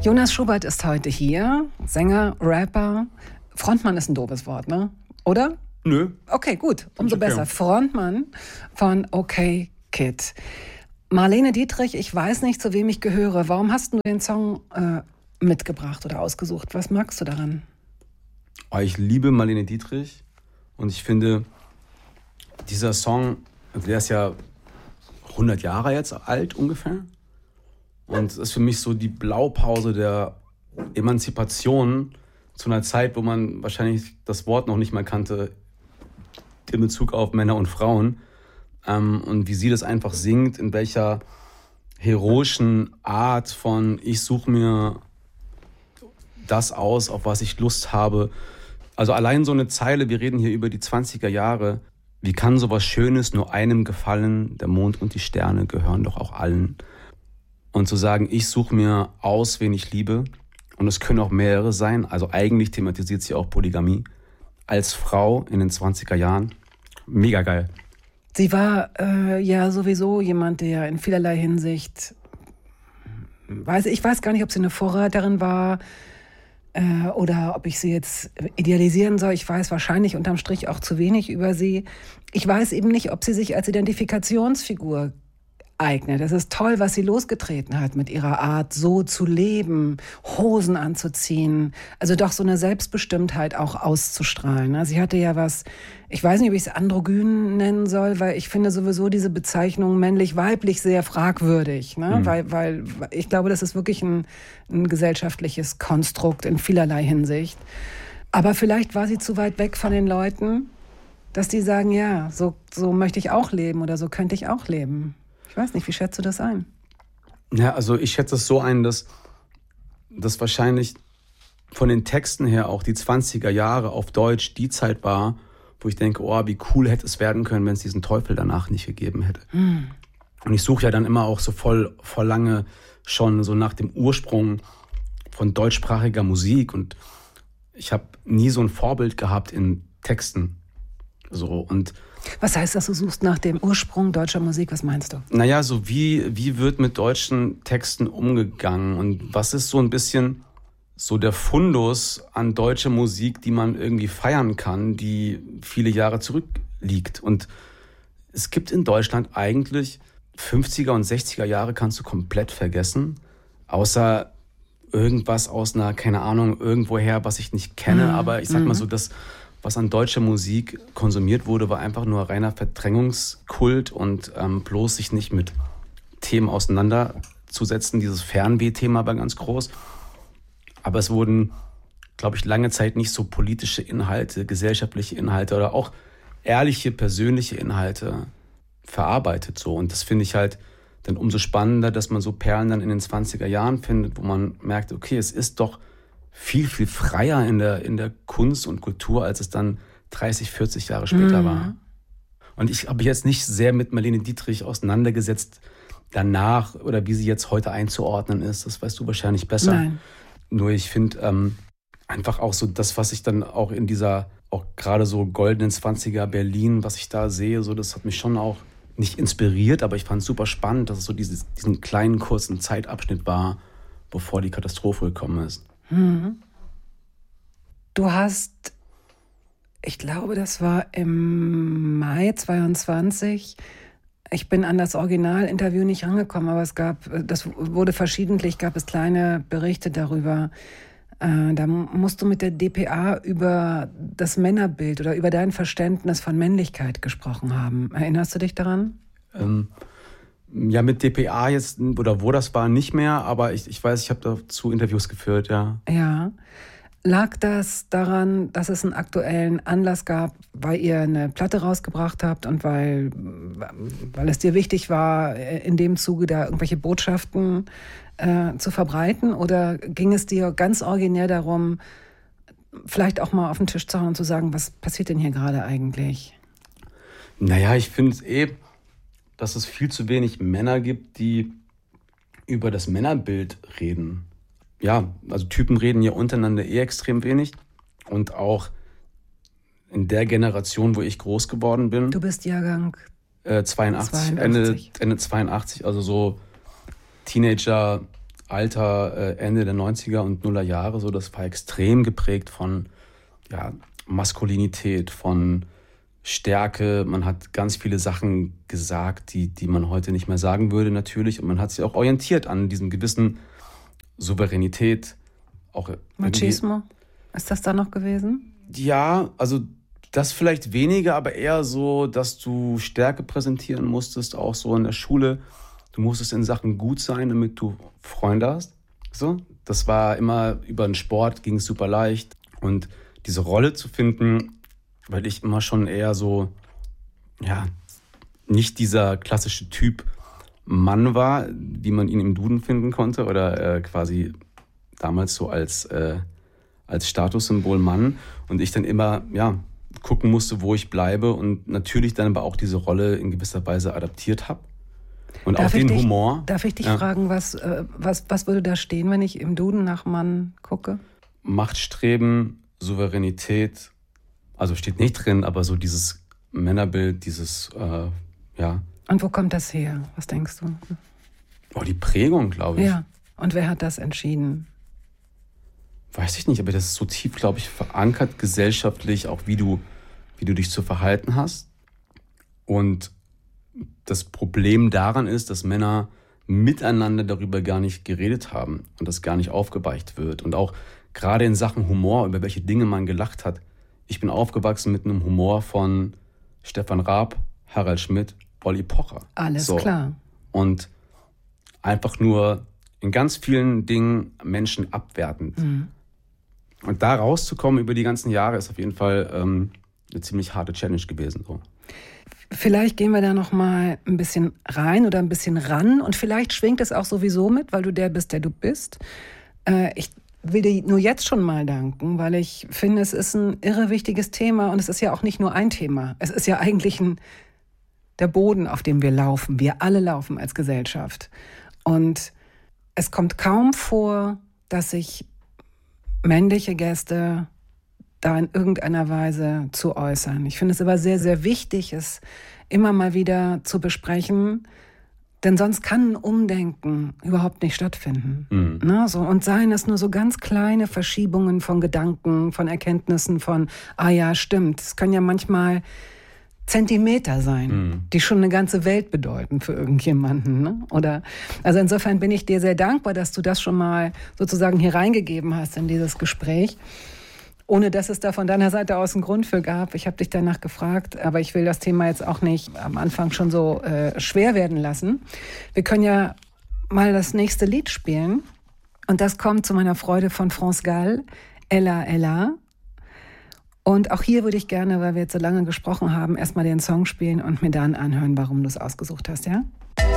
Jonas Schubert ist heute hier, Sänger, Rapper. Frontmann ist ein doofes Wort, ne? Oder? Nö. Okay, gut, umso besser. Frontmann von Okay Kid. Marlene Dietrich, ich weiß nicht, zu wem ich gehöre. Warum hast du den Song mitgebracht oder ausgesucht? Was magst du daran? Ich liebe Marlene Dietrich und ich finde, dieser Song, der ist ja 100 Jahre jetzt alt ungefähr. Und es ist für mich so die Blaupause der Emanzipation zu einer Zeit, wo man wahrscheinlich das Wort noch nicht mal kannte in Bezug auf Männer und Frauen. Und wie sie das einfach singt, in welcher heroischen Art von ich suche mir das aus, auf was ich Lust habe. Also allein so eine Zeile, wir reden hier über die 20er Jahre. Wie kann sowas Schönes nur einem gefallen? Der Mond und die Sterne gehören doch auch allen. Und zu sagen, ich suche mir aus, wen ich liebe. Und es können auch mehrere sein. Also eigentlich thematisiert sie auch Polygamie. Als Frau in den 20er Jahren. Mega geil. Sie war ja sowieso jemand, der in vielerlei Hinsicht, ich weiß gar nicht, ob sie eine Vorreiterin war oder ob ich sie jetzt idealisieren soll. Ich weiß wahrscheinlich unterm Strich auch zu wenig über sie. Ich weiß eben nicht, ob sie sich als Identifikationsfigur eignet. Es ist toll, was sie losgetreten hat mit ihrer Art, so zu leben, Hosen anzuziehen, also doch so eine Selbstbestimmtheit auch auszustrahlen. Sie hatte ja was, ich weiß nicht, ob ich es androgyn nennen soll, weil ich finde sowieso diese Bezeichnung männlich-weiblich sehr fragwürdig, ne? Weil ich glaube, das ist wirklich ein gesellschaftliches Konstrukt in vielerlei Hinsicht. Aber vielleicht war sie zu weit weg von den Leuten, dass die sagen, ja, so möchte ich auch leben oder so könnte ich auch leben. Ich weiß nicht, wie schätzt du das ein? Ja, also ich schätze es so ein, dass wahrscheinlich von den Texten her auch die 20er Jahre auf Deutsch die Zeit war, wo ich denke, oh, wie cool hätte es werden können, wenn es diesen Teufel danach nicht gegeben hätte. Und ich suche ja dann immer auch so voll lange schon so nach dem Ursprung von deutschsprachiger Musik und ich habe nie so ein Vorbild gehabt in Texten. So, und was heißt das, du suchst nach dem Ursprung deutscher Musik? Was meinst du? Naja, so wie wird mit deutschen Texten umgegangen? Und was ist so ein bisschen so der Fundus an deutscher Musik, die man irgendwie feiern kann, die viele Jahre zurückliegt? Und es gibt in Deutschland eigentlich 50er und 60er Jahre kannst du komplett vergessen, außer irgendwas aus einer, keine Ahnung, irgendwoher, was ich nicht kenne. Aber ich sag mal so, das was an deutscher Musik konsumiert wurde, war einfach nur reiner Verdrängungskult und bloß sich nicht mit Themen auseinanderzusetzen. Dieses Fernweh-Thema war ganz groß. Aber es wurden, glaube ich, lange Zeit nicht so politische Inhalte, gesellschaftliche Inhalte oder auch ehrliche, persönliche Inhalte verarbeitet. So. Und das finde ich halt dann umso spannender, dass man so Perlen dann in den 20er Jahren findet, wo man merkt, okay, es ist doch viel, viel freier in der Kunst und Kultur, als es dann 30, 40 Jahre später war. Und ich habe mich jetzt nicht sehr mit Marlene Dietrich auseinandergesetzt danach oder wie sie jetzt heute einzuordnen ist. Das weißt du wahrscheinlich besser. Nein. Nur ich finde einfach auch so das, was ich dann auch in dieser, auch gerade so goldenen 20er Berlin, was ich da sehe, so das hat mich schon auch nicht inspiriert, aber ich fand es super spannend, dass es so diesen kleinen, kurzen Zeitabschnitt war, bevor die Katastrophe gekommen ist. Du hast, ich glaube, das war im Mai 22, ich bin an das Originalinterview nicht rangekommen, aber das wurde verschiedentlich, gab es kleine Berichte darüber. Da musst du mit der dpa über das Männerbild oder über dein Verständnis von Männlichkeit gesprochen haben. Erinnerst du dich daran? Ja, mit dpa jetzt, oder wo das war, nicht mehr, aber ich weiß, ich habe dazu Interviews geführt, ja. Ja. Lag das daran, dass es einen aktuellen Anlass gab, weil ihr eine Platte rausgebracht habt und weil es dir wichtig war, in dem Zuge da irgendwelche Botschaften zu verbreiten? Oder ging es dir ganz originär darum, vielleicht auch mal auf den Tisch zu hauen und zu sagen, was passiert denn hier gerade eigentlich? Naja, ich finde es dass es viel zu wenig Männer gibt, die über das Männerbild reden. Ja, also Typen reden ja untereinander extrem wenig. Und auch in der Generation, wo ich groß geworden bin. Du bist Jahrgang 82. Ende 82, also so Teenager, Alter Ende der 90er und Nuller Jahre, so, das war extrem geprägt von Maskulinität, von Stärke. Man hat ganz viele Sachen gesagt, die man heute nicht mehr sagen würde natürlich. Und man hat sich auch orientiert an diesem gewissen Souveränität. Auch Machismo? Ist das da noch gewesen? Ja, also das vielleicht weniger, aber eher so, dass du Stärke präsentieren musstest, auch so in der Schule. Du musstest in Sachen gut sein, damit du Freunde hast. So, das war immer über den Sport, ging es super leicht. Und diese Rolle zu finden, weil ich immer schon eher so, nicht dieser klassische Typ Mann war, wie man ihn im Duden finden konnte oder quasi damals so als Statussymbol Mann. Und ich dann immer, gucken musste, wo ich bleibe und natürlich dann aber auch diese Rolle in gewisser Weise adaptiert habe. Und auch den Humor. Darf ich dich fragen, was würde da stehen, wenn ich im Duden nach Mann gucke? Machtstreben, Souveränität, also steht nicht drin, aber so dieses Männerbild, dieses, Und wo kommt das her? Was denkst du? Die Prägung, glaube ich. Ja, und wer hat das entschieden? Weiß ich nicht, aber das ist so tief, glaube ich, verankert gesellschaftlich, auch wie du dich zu verhalten hast. Und das Problem daran ist, dass Männer miteinander darüber gar nicht geredet haben und das gar nicht aufgeweicht wird. Und auch gerade in Sachen Humor, über welche Dinge man gelacht hat. Ich bin aufgewachsen mit einem Humor von Stefan Raab, Harald Schmidt, Olli Pocher. Alles klar. Und einfach nur in ganz vielen Dingen Menschen abwertend. Mhm. Und da rauszukommen über die ganzen Jahre ist auf jeden Fall eine ziemlich harte Challenge gewesen. So. Vielleicht gehen wir da noch mal ein bisschen rein oder ein bisschen ran und vielleicht schwingt es auch sowieso mit, weil du der bist, der du bist. Ich will dir nur jetzt schon mal danken, weil ich finde, es ist ein irre wichtiges Thema und es ist ja auch nicht nur ein Thema. Es ist ja eigentlich der Boden, auf dem wir laufen. Wir alle laufen als Gesellschaft. Und es kommt kaum vor, dass sich männliche Gäste da in irgendeiner Weise zu äußern. Ich finde es aber sehr, sehr wichtig, es immer mal wieder zu besprechen, denn sonst kann ein Umdenken überhaupt nicht stattfinden. Mhm. Ne? So, und seien es nur so ganz kleine Verschiebungen von Gedanken, von Erkenntnissen, von, stimmt, es kann ja manchmal Zentimeter sein, die schon eine ganze Welt bedeuten für irgendjemanden. Ne? Also insofern bin ich dir sehr dankbar, dass du das schon mal sozusagen hier reingegeben hast in dieses Gespräch, ohne dass es da von deiner Seite aus einen Grund für gab. Ich habe dich danach gefragt, aber ich will das Thema jetzt auch nicht am Anfang schon so schwer werden lassen. Wir können ja mal das nächste Lied spielen und das kommt zu meiner Freude von France Gall, Ella, Ella. Und auch hier würde ich gerne, weil wir jetzt so lange gesprochen haben, erstmal den Song spielen und mir dann anhören, warum du es ausgesucht hast, ja?